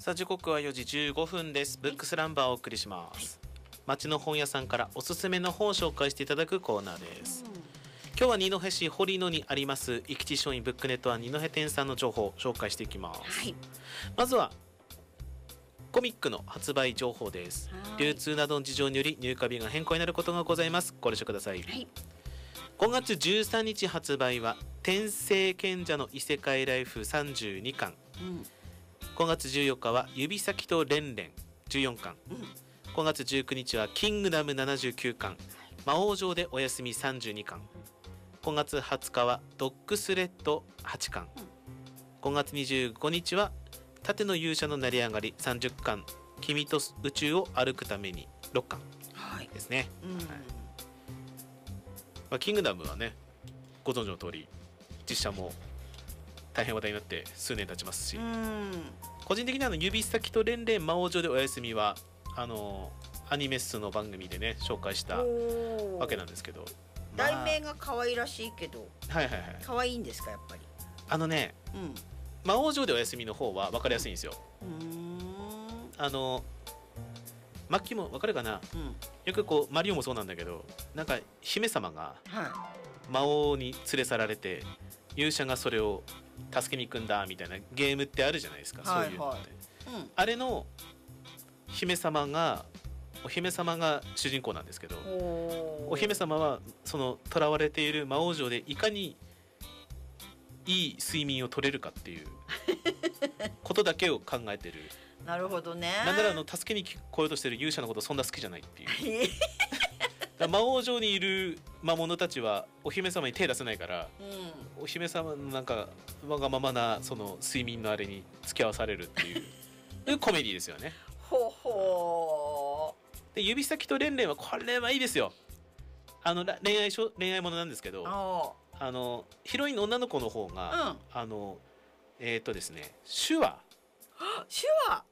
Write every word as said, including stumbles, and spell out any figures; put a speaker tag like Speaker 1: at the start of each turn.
Speaker 1: さあ時刻はよじじゅうごふんです。ブックスランバーをお送りします。町の本屋さんからおすすめの本を紹介していただくコーナーです。今日は二戸市堀野にあります生き地書院ブックネットは二戸店さんの情報を紹介していきます。はい、まずはコミックの発売情報です。流通などの事情により入荷日が変更になることがございます。ご了承ください。はい、ごがつじゅうさんにち発売は天聖賢者の異世界ライフさんじゅうにかん、うん、ごがつじゅうよっかは指先とレンレンじゅうよんかん、うん、ごがつじゅうくにちはキングダムななじゅうきゅうかん、魔王城でお休みさんじゅうにかん、ごがつはつかはドッグスレッドはちかん、うん、ごがつにじゅうごにちは盾の勇者の成り上がりさんじゅっかん、君と宇宙を歩くためにろっかんですね。はい、うん、はい、まあ、キングダムはねご存知の通り実写も大変話題になって数年経ちますし、うん、個人的には指先とレンレン魔王城でお休みはあのアニメスの番組でね紹介したわけなんですけど、
Speaker 2: まあ、題名が可愛らしいけど、
Speaker 1: はいはいはい、
Speaker 2: 可愛いんですかやっぱり。
Speaker 1: あのね、うん、魔王城でお休みの方は分かりやすいんですよ。うーん、あのマッキーも分かるかな、うん、よくこうマリオもそうなんだけど、なんか姫様が魔王に連れ去られて勇者がそれを助けに行くんだみたいなゲームってあるじゃないですか、はいはい、そういうのって、うん、あれの姫様がお姫様が主人公なんですけど、お姫様はその囚われている魔王城でいかにいい睡眠を取れるかっていうことだけを考えてる。
Speaker 2: なるほどね。
Speaker 1: なんならあの助けに来ようとしてる勇者のことそんな好きじゃないっていう魔王城にいる魔物たちはお姫様に手出せないから、うん、お姫様のなんかわがままなその睡眠のあれに付き合わされるっていうコメディですよね。
Speaker 2: ほほ
Speaker 1: ー。で指先とレンレンはこれはいいですよ。あの恋愛恋愛ものなんですけど、あのヒロインの女の子の方が、うん、あのえっ、ー、とですね手話
Speaker 2: 手話